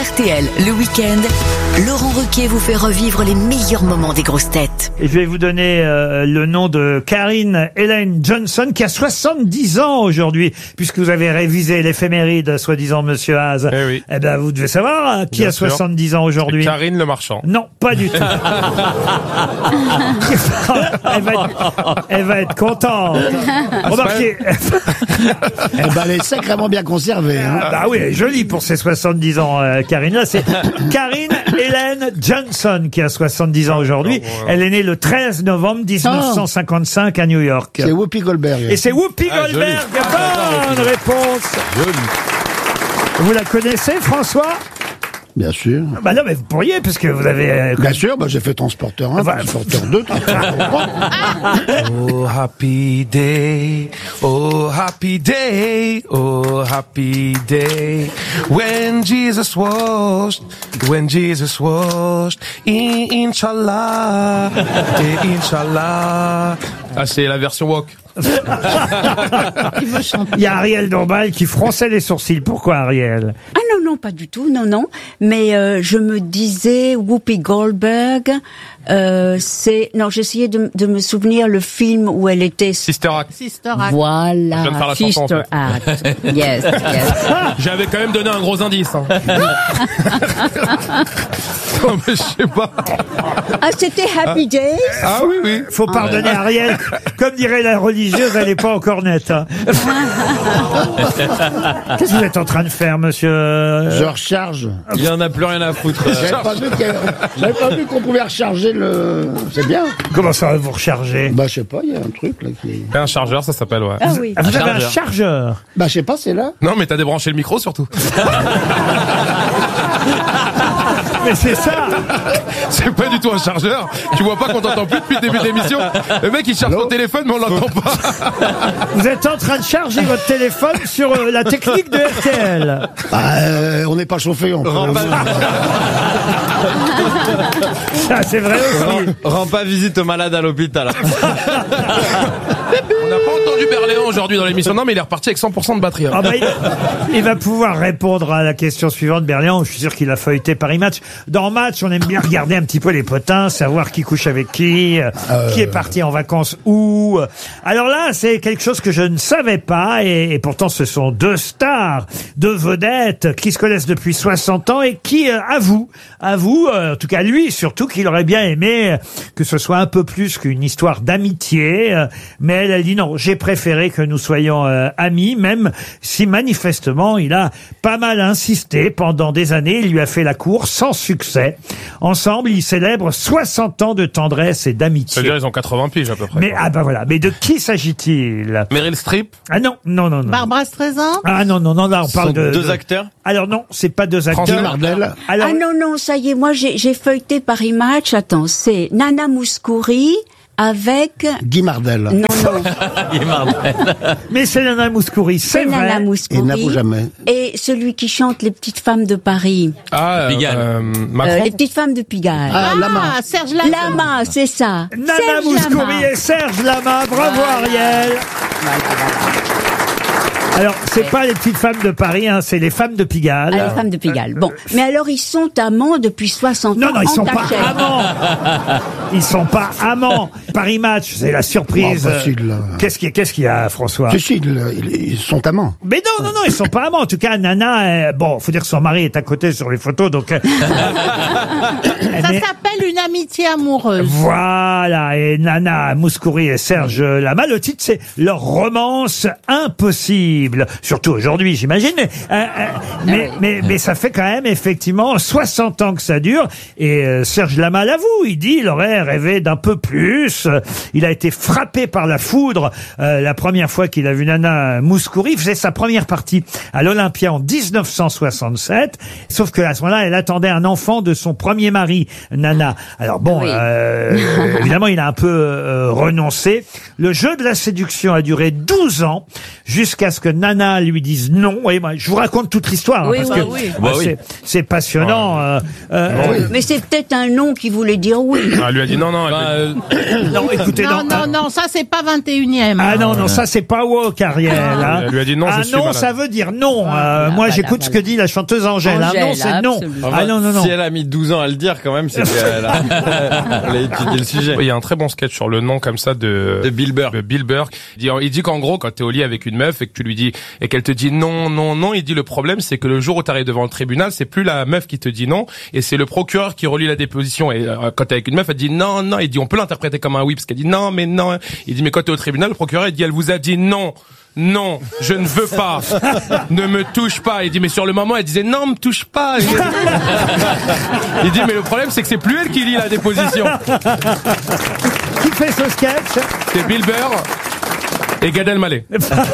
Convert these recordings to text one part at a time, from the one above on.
RTL, le week-end, Laurent Ruquier vous fait revivre les meilleurs moments des grosses têtes. Et je vais vous donner le nom de Karine Ellen Johnson, qui a 70 ans aujourd'hui, puisque vous avez révisé l'éphéméride, soi-disant, monsieur Haas. Eh oui. Eh ben, vous devez savoir qui Bien a sûr. 70 ans aujourd'hui. Karine Le Marchand. Non, pas du tout. elle va être contente. Remarquez. Eh ben, elle est sacrément bien conservée. Hein. Bah oui, elle est jolie pour ses 70 ans, Karine. Là, c'est Karine Ellen Johnson qui a 70 ans aujourd'hui. Elle est née le 13 novembre 1955 à New York. C'est Whoopi Goldberg. Et c'est Whoopi Goldberg. Bonne réponse. Vous la connaissez, François? Bien sûr. Bah non, mais vous pourriez, parce que vous avez... Bien sûr, bah, j'ai fait transporteur 1, transporteur 2, transporteur 3. Oh happy day, oh happy day, oh happy day, when Jesus washed, inshallah, inshallah. Ah, c'est la version walk. Il y a Ariel Dombal qui fronçait les sourcils. Pourquoi, Ariel? Ah non, pas du tout, non. Mais je me disais, Whoopi Goldberg, j'essayais de me souvenir le film où elle était... Sister Act. Voilà, Je viens de faire la chanson, Sister Act. Yes. J'avais quand même donné un gros indice. Hein. Non, mais je sais pas. Ah, c'était Happy Days. Ah oui. Faut pardonner Ariel. Comme dirait la religieuse, elle n'est pas encore nette. Hein. Qu'est-ce que vous êtes en train de faire, monsieur? Je recharge. Il en a plus rien à foutre. J'avais pas vu qu'on pouvait recharger le... C'est bien. Comment ça va vous recharger? Bah, je sais pas, il y a un truc, là, qui... Un chargeur, ça s'appelle, ouais. Ah oui. Ah, vous avez un chargeur? Bah, je sais pas, c'est là. Non, mais t'as débranché le micro, surtout. Mais c'est ça. C'est pas du tout un chargeur. Tu vois pas qu'on t'entend plus depuis le début de l'émission. Le mec, il charge son téléphone, mais on l'entend pas. Vous êtes en train de charger votre téléphone sur la technique de RTL. On n'est pas chauffé, on peut... Ça, c'est vrai aussi. Rends pas visite aux malades à l'hôpital. On n'a pas entendu Berléand aujourd'hui dans l'émission. Non, mais il est reparti avec 100% de batterie. Ah bah, il va pouvoir répondre à la question suivante, Berléand. Je suis sûr qu'il a feuilleté Paris Match. Dans Match, on aime bien regarder un petit peu les potins, savoir qui couche avec qui est parti en vacances où. Alors là, c'est quelque chose que je ne savais pas, et pourtant ce sont deux stars, deux vedettes qui se connaissent depuis 60 ans et qui avouent, en tout cas lui surtout, qu'il aurait bien aimé que ce soit un peu plus qu'une histoire d'amitié, mais elle dit non, j'ai préféré que nous soyons amis, même si manifestement il a pas mal insisté pendant des années. Il lui a fait la cour sans succès. Ensemble, ils célèbrent 60 ans de tendresse et d'amitié. C'est-à-dire, ils ont 80 piges à peu près. Mais voilà. Mais de qui s'agit-il? Meryl Streep. Ah non. Barbara Streisand. Ah non, là on parle de deux acteurs. Alors non, c'est pas deux acteurs. Francis Mardel. Alors, Ah non, ça y est, moi j'ai feuilleté Paris Match. Attends, c'est Nana Mouskouri avec... Guy Mardel. Non. mais c'est Nana Mouskouri, c'est vrai. Nana Et Mouskouri. n'avoue jamais. Et celui qui chante Les Petites Femmes de Paris. Ah, Pigalle. Macron. Les Petites Femmes de Pigalle. Lama. Serge Lama. Lama, c'est ça. Nana Serge Mouskouri Lama. et Serge Lama. Bravo Ariel. Alors, c'est pas les petites femmes de Paris, hein, c'est les femmes de Pigalle. Ah, les femmes de Pigalle. Bon, mais alors ils sont amants depuis 60 ans. Non, ils en sont pas cachette. amants. Ils sont pas amants. Paris Match, c'est la surprise. Oh, facile, là. Qu'est-ce qu'il y a, François? Si, ils sont amants. Mais non, ils sont pas amants. En tout cas, Nana, faut dire que son mari est à côté sur les photos, donc. Ça s'appelle une amitié amoureuse. Voilà, et Nana Mouskouri et Serge Lama, le titre c'est Leur romance impossible. Surtout aujourd'hui, j'imagine, mais ça fait quand même effectivement 60 ans que ça dure, et Serge Lama l'avoue, il dit il aurait rêvé d'un peu plus. Il a été frappé par la foudre la première fois qu'il a vu Nana Mouskouri. Il faisait sa première partie à l'Olympia en 1967, sauf que à ce moment-là, elle attendait un enfant de son premier mari, Nana. Alors bon, Oui. évidemment, il a un peu renoncé. Le jeu de la séduction a duré 12 ans, jusqu'à ce que Nana lui dise non. Et moi, je vous raconte toute l'histoire, Oui, parce oui, que oui. c'est passionnant. Mais c'est peut-être un non qui voulait dire oui. Elle lui a dit non. Non, écoutez, Non, ça c'est pas 21e. Ah non, ça c'est pas woke, Ariel. Hein. Elle lui a dit non, je suis non, malade. ça veut dire non. Moi, j'écoute ce que dit la chanteuse Angèle. Angèle, Non, c'est non. absolument. Ah non. Si elle a mis 12 ans à le dire, quand même, c'est qu'elle a étudié le sujet. Il y a un très bon sketch sur le nom comme ça de Bill Burr. Bill Burr. Il dit qu'en gros, quand t'es au lit avec une meuf et que tu lui dis et qu'elle te dit non, il dit le problème c'est que le jour où t'arrives devant le tribunal, c'est plus la meuf qui te dit non et c'est le procureur qui relit la déposition. Et quand t'es avec une meuf, elle dit non, il dit on peut l'interpréter comme un oui parce qu'elle dit non. Il dit mais quand t'es au tribunal, le procureur il dit elle vous a dit non. Non, je ne veux pas. Ne me touche pas. Il dit mais sur le moment elle disait non, me touche pas. Il dit mais le problème c'est que c'est plus elle qui lit la déposition. Qui fait ce sketch? C'est Bill Burr et Gad Elmaleh.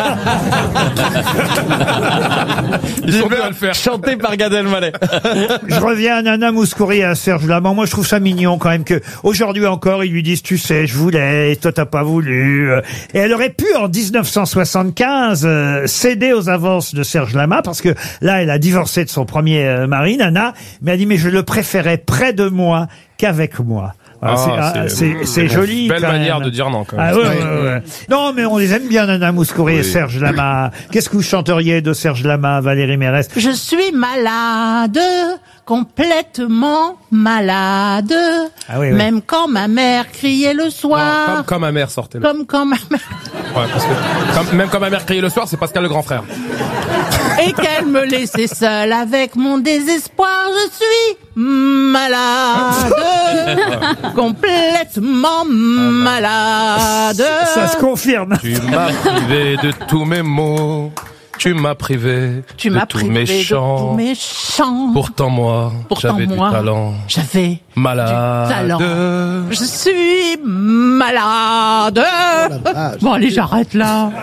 Ils sont deux à le faire. Chanté par Gad Elmaleh. Je reviens à Nana Mouskouri et à Serge Lama. Moi, je trouve ça mignon quand même que aujourd'hui encore, ils lui disent, tu sais, je voulais, et toi t'as pas voulu. Et elle aurait pu, en 1975, céder aux avances de Serge Lama parce que là, elle a divorcé de son premier mari, Nana, mais elle dit, mais je le préférais près de moi qu'avec moi. C'est joli. Belle quand manière même. de dire non, quand même. Ah, ouais. Non, mais on les aime bien, Nana Mouskouri et Serge Lama. Qu'est-ce que vous chanteriez de Serge Lama, Valérie Mérès? Je suis malade, complètement malade. Ah oui. Même quand ma mère criait le soir. Comme quand ma mère sortait là. Comme quand ma mère... Ouais, parce que même quand ma mère criait le soir, c'est Pascal le grand frère. Et qu'elle me laissait seule avec mon désespoir. Je suis malade, complètement malade. Ça se confirme. Tu m'as privé de tous mes mots. Tu m'as privé Tu de m'as tous privé mes de chants. tous mes chants. Pourtant moi, j'avais du talent. J'avais Malade. du talent. Je suis malade. Bon, allez, j'arrête là.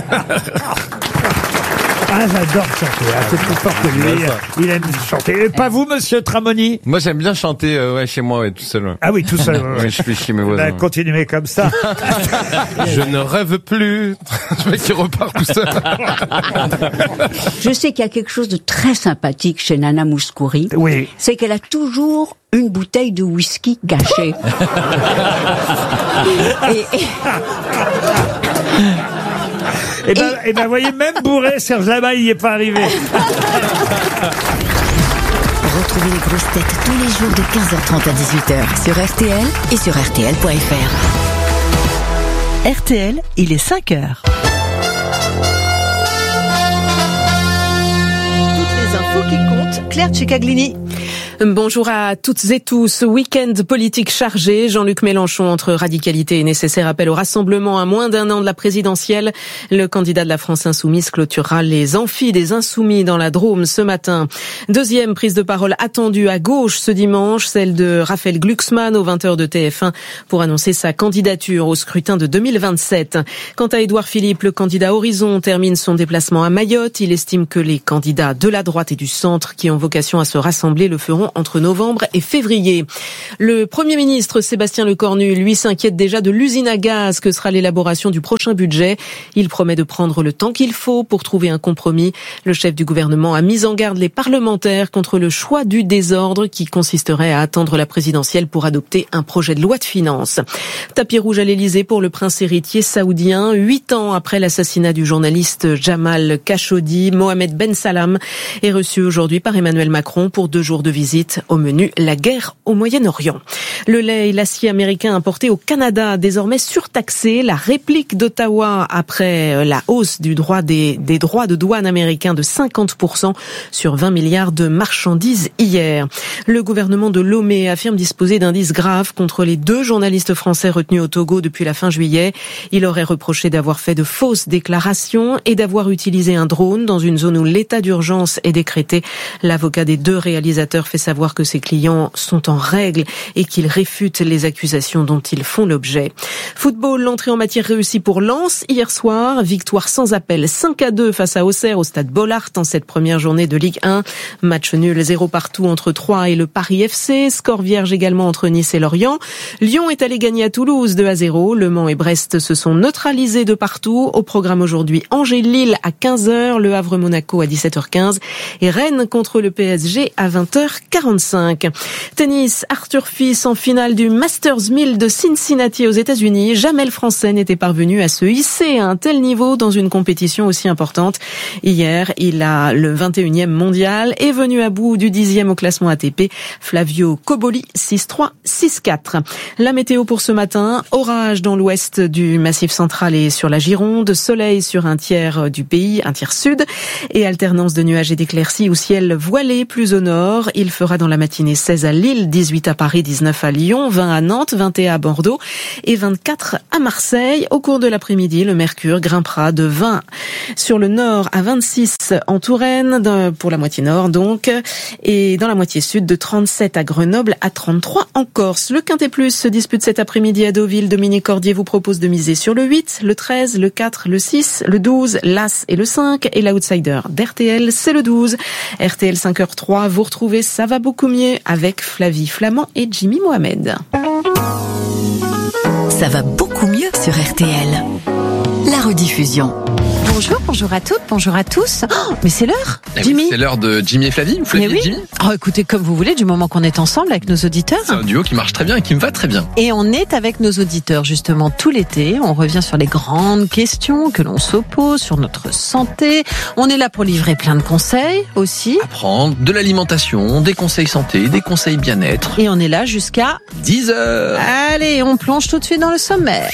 Ah, j'adore chanter. C'est plus fort que lui. Il aime chanter. Et pas vous, monsieur Tramoni? Moi, j'aime bien chanter, chez moi, tout seul. Ouais. Ah oui, tout seul. Ouais, je suis chez mes voisins. Continuez comme ça. Je ne rêve plus. Je mec qui repart tout seul. Je sais qu'il y a quelque chose de très sympathique chez Nana Mouskouri. Oui. C'est qu'elle a toujours une bouteille de whisky cachée. Et ben, voyez, même bourré, Serge Lama, il n'y est pas arrivé. Retrouvez les grosses têtes tous les jours de 15h30 à 18h sur RTL et sur RTL.fr. RTL, il est 5h. Toutes les infos qui comptent, Claire Cicaglini. Bonjour à toutes et tous. Week-end politique chargé. Jean-Luc Mélenchon, entre radicalité et nécessaire appel au rassemblement à moins d'un an de la présidentielle. Le candidat de la France Insoumise clôturera les amphis des Insoumis dans la Drôme ce matin. Deuxième prise de parole attendue à gauche ce dimanche, celle de Raphaël Glucksmann aux 20h de TF1 pour annoncer sa candidature au scrutin de 2027. Quant à Édouard Philippe, le candidat Horizon termine son déplacement à Mayotte. Il estime que les candidats de la droite et du centre qui ont vocation à se rassembler le feront entre novembre et février. Le Premier ministre Sébastien Lecornu, lui, s'inquiète déjà de l'usine à gaz que sera l'élaboration du prochain budget. Il promet de prendre le temps qu'il faut pour trouver un compromis. Le chef du gouvernement a mis en garde les parlementaires contre le choix du désordre qui consisterait à attendre la présidentielle pour adopter un projet de loi de finances. Tapis rouge à l'Élysée pour le prince héritier saoudien. 8 ans après l'assassinat du journaliste Jamal Khashoggi, Mohamed Ben Salman est reçu aujourd'hui par Emmanuel Macron pour 2 jours de visite. Au menu, la guerre au Moyen-Orient. Le lait et l'acier américain importé au Canada, désormais surtaxé. La réplique d'Ottawa après la hausse des droits de douane américains de 50% sur 20 milliards de marchandises hier. Le gouvernement de Lomé affirme disposer d'indices graves contre les 2 journalistes français retenus au Togo depuis la fin juillet. Il aurait reproché d'avoir fait de fausses déclarations et d'avoir utilisé un drone dans une zone où l'état d'urgence est décrété. L'avocat des 2 réalisateurs fait savoir que ses clients sont en règle et qu'il réfute les accusations dont ils font l'objet. Football, l'entrée en matière réussie pour Lens hier soir. Victoire sans appel 5-2 face à Auxerre au stade Bollaert en cette première journée de Ligue 1. Match nul 0 partout entre Troyes et le Paris FC. Score vierge également entre Nice et Lorient. Lyon est allé gagner à Toulouse 2-0. Le Mans et Brest se sont neutralisés de partout. Au programme aujourd'hui, Angers-Lille à 15h, Le Havre-Monaco à 17h15 et Rennes contre le PSG à 20h45. Tennis, Arthur Fils en finale du Masters 1000 de Cincinnati aux États-Unis. Jamais le Français n'était parvenu à se hisser à un tel niveau dans une compétition aussi importante. Hier, il a le 21e mondial et venu à bout du 10e au classement ATP, Flavio Cobolli 6-3, 6-4. La météo pour ce matin, orage dans l'ouest du Massif central et sur la Gironde, soleil sur un tiers du pays, un tiers sud, et alternance de nuages et d'éclaircies ou ciel voilé plus au nord. Il fera dans la matinée 16 à Lille, 18 à Paris, 19 à Lyon, 20 à Nantes, 21 à Bordeaux et 24 à Marseille. Au cours de l'après-midi, le mercure grimpera de 20 sur le nord à 26 en Touraine, pour la moitié nord donc, et dans la moitié sud de 37 à Grenoble à 33 en Corse. Le Quintet Plus se dispute cet après-midi à Deauville. Dominique Cordier vous propose de miser sur le 8, le 13, le 4, le 6, le 12, l'As et le 5. Et l'outsider d'RTL, c'est le 12. RTL 5h03, vous retrouvez Ça va beaucoup mieux avec Flavie Flamand et Jimmy Mohamed. Ça va beaucoup mieux sur RTL. La rediffusion. Bonjour à toutes, bonjour à tous. Oh, mais c'est l'heure, Jimmy. Oui, c'est l'heure de Jimmy et Flavie, ou Flavie et Jimmy. Oh, écoutez, comme vous voulez, du moment qu'on est ensemble avec nos auditeurs. C'est un duo qui marche très bien et qui me va très bien. Et on est avec nos auditeurs justement tout l'été. On revient sur les grandes questions que l'on s'oppose sur notre santé. On est là pour livrer plein de conseils aussi. Apprendre de l'alimentation, des conseils santé, des conseils bien-être. Et on est là jusqu'à 10h. Allez, on plonge tout de suite dans le sommaire.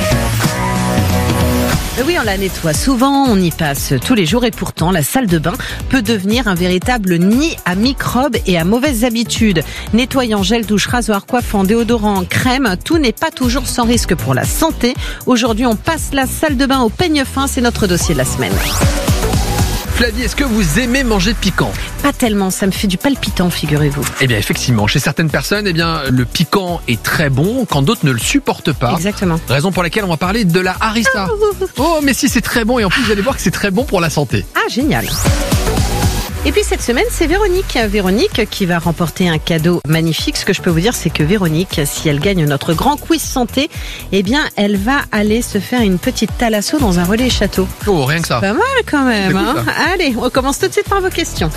Oui, on la nettoie souvent, on y passe tous les jours et pourtant la salle de bain peut devenir un véritable nid à microbes et à mauvaises habitudes. Nettoyant, gel douche, rasoir, coiffant, déodorant, crème, tout n'est pas toujours sans risque pour la santé. Aujourd'hui, on passe la salle de bain au peigne fin, c'est notre dossier de la semaine. Flavie, est-ce que vous aimez manger piquant? Pas tellement, ça me fait du palpitant, figurez-vous. Eh bien, effectivement, chez certaines personnes, le piquant est très bon, quand d'autres ne le supportent pas. Exactement. Raison pour laquelle on va parler de la harissa. Oh, mais si, c'est très bon, et en plus, vous allez voir que c'est très bon pour la santé. Ah, génial. Et puis cette semaine, c'est Véronique. Véronique qui va remporter un cadeau magnifique. Ce que je peux vous dire, c'est que Véronique, si elle gagne notre grand quiz santé, eh bien, elle va aller se faire une petite thalasso dans un relais château. Oh, rien que ça. Pas mal quand même. Hein. Allez, on commence tout de suite par vos questions.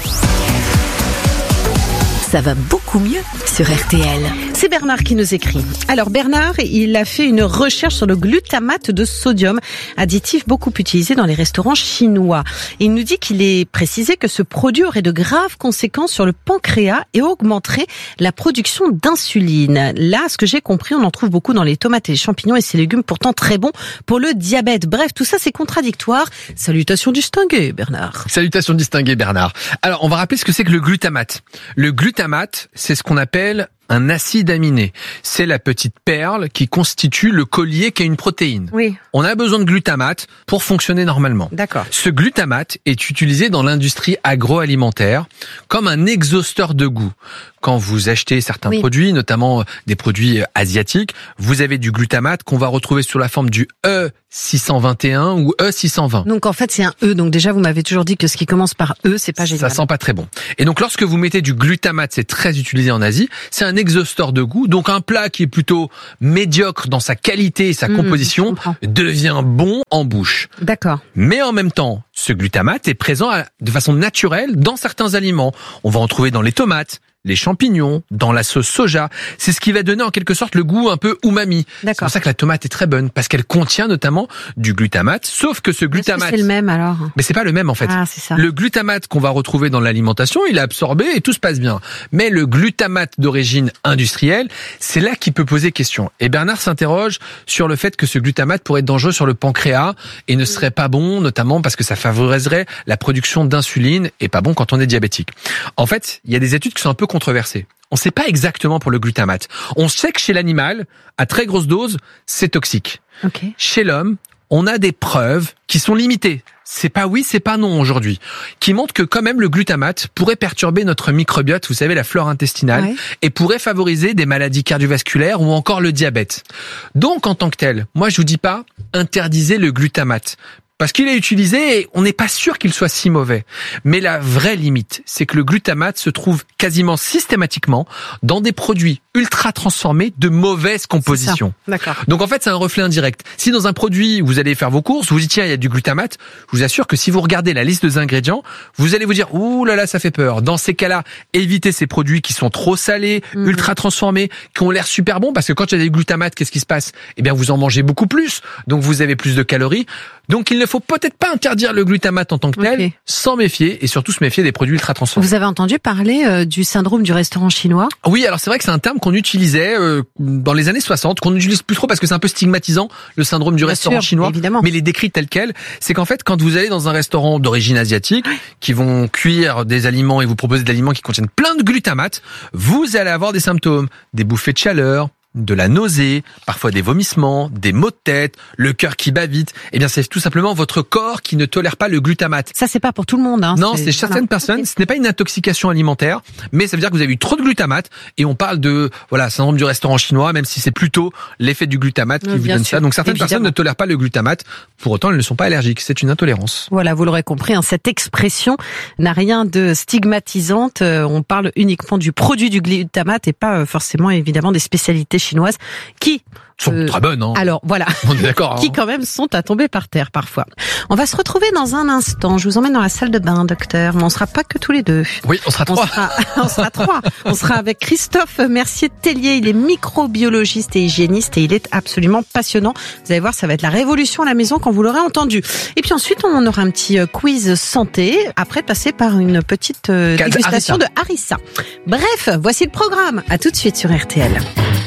Ça va beaucoup mieux sur RTL. C'est Bernard qui nous écrit. Alors Bernard, il a fait une recherche sur le glutamate de sodium, additif beaucoup utilisé dans les restaurants chinois. Et il nous dit qu'il est précisé que ce produit aurait de graves conséquences sur le pancréas et augmenterait la production d'insuline. Là, ce que j'ai compris, on en trouve beaucoup dans les tomates et les champignons et ces légumes pourtant très bons pour le diabète. Bref, tout ça c'est contradictoire. Salutations distinguées, Bernard. Salutations distinguées, Bernard. Alors, on va rappeler ce que c'est que le glutamate. Le glutamate, c'est ce qu'on appelle un acide aminé. C'est la petite perle qui constitue le collier qu'est une protéine. Oui. On a besoin de glutamate pour fonctionner normalement. D'accord. Ce glutamate est utilisé dans l'industrie agroalimentaire comme un exhausteur de goût. Quand vous achetez certains produits, notamment des produits asiatiques, vous avez du glutamate qu'on va retrouver sous la forme du E621 ou E620. Donc en fait c'est un E, donc déjà vous m'avez toujours dit que ce qui commence par E, c'est pas génial. Ça sent pas très bon. Et donc lorsque vous mettez du glutamate, c'est très utilisé en Asie, c'est un exhausteur de goût, donc un plat qui est plutôt médiocre dans sa qualité et sa composition devient bon en bouche. D'accord. Mais en même temps, ce glutamate est présent de façon naturelle dans certains aliments. On va en trouver dans les tomates, les champignons, dans la sauce soja. C'est ce qui va donner en quelque sorte le goût un peu umami. C'est pour ça que la tomate est très bonne, parce qu'elle contient notamment du glutamate, sauf que ce glutamate... Est-ce que c'est le même alors? Mais c'est pas le même en fait. Ah, c'est ça. Le glutamate qu'on va retrouver dans l'alimentation, il est absorbé et tout se passe bien. Mais le glutamate d'origine industrielle, c'est là qui peut poser question. Et Bernard s'interroge sur le fait que ce glutamate pourrait être dangereux sur le pancréas et ne serait pas bon, notamment parce que ça favoriserait la production d'insuline et pas bon quand on est diabétique. En fait, il y a des études qui sont un peu controversées. On ne sait pas exactement pour le glutamate. On sait que chez l'animal, à très grosse dose, c'est toxique. Okay. Chez l'homme, on a des preuves qui sont limitées. c'est pas oui, c'est pas non aujourd'hui, qui montrent que quand même le glutamate pourrait perturber notre microbiote, vous savez, la flore intestinale, et pourrait favoriser des maladies cardiovasculaires ou encore le diabète. Donc en tant que tel, moi je vous dis pas interdisez le glutamate. Parce qu'il est utilisé et on n'est pas sûr qu'il soit si mauvais. Mais la vraie limite, c'est que le glutamate se trouve quasiment systématiquement dans des produits ultra transformés de mauvaise composition. D'accord. Donc en fait, c'est un reflet indirect. Si dans un produit, vous allez faire vos courses, vous dites tiens, il y a du glutamate, je vous assure que si vous regardez la liste des ingrédients, vous allez vous dire ouh là là, ça fait peur. Dans ces cas-là, évitez ces produits qui sont trop salés, ultra transformés, qui ont l'air super bons parce que quand il y a du glutamate, qu'est-ce qui se passe ? Eh bien, vous en mangez beaucoup plus, donc vous avez plus de calories. Donc il ne faut peut-être pas interdire le glutamate en tant que tel, s'en méfier et surtout se méfier des produits ultra transformés. Vous avez entendu parler du syndrome du restaurant chinois ? Oui, alors c'est vrai que c'est un terme qu'on utilisait dans les années 60, qu'on n'utilise plus trop parce que c'est un peu stigmatisant, le syndrome du restaurant chinois. Évidemment. Mais les décrits tels quels, c'est qu'en fait, quand vous allez dans un restaurant d'origine asiatique, qui vont cuire des aliments et vous proposer des aliments qui contiennent plein de glutamate, vous allez avoir des symptômes, des bouffées de chaleur, de la nausée, parfois des vomissements, des maux de tête, le cœur qui bat vite. Eh bien, c'est tout simplement votre corps qui ne tolère pas le glutamate. Ça, c'est pas pour tout le monde, hein. Non, c'est certaines personnes. Ce n'est pas une intoxication alimentaire, mais ça veut dire que vous avez eu trop de glutamate. Et on parle de, syndrome du restaurant chinois, même si c'est plutôt l'effet du glutamate qui vous donne ça. Donc certaines personnes ne tolèrent pas le glutamate. Pour autant, elles ne sont pas allergiques. C'est une intolérance. Voilà, vous l'aurez compris, cette expression n'a rien de stigmatisante. On parle uniquement du produit du glutamate et pas forcément, évidemment, des spécialités chinoises qui sont très bonnes, hein. Alors voilà, on est d'accord, qui quand même sont à tomber par terre parfois. On va se retrouver dans un instant. Je vous emmène dans la salle de bain, docteur. Mais on sera pas que tous les deux. Oui, on sera trois. On sera trois. On sera avec Christophe Mercier-Tellier. Il est microbiologiste et hygiéniste et il est absolument passionnant. Vous allez voir, ça va être la révolution à la maison quand vous l'aurez entendu. Et puis ensuite, on aura un petit quiz santé après de passer par une petite dégustation de harissa. Bref, voici le programme. À tout de suite sur RTL.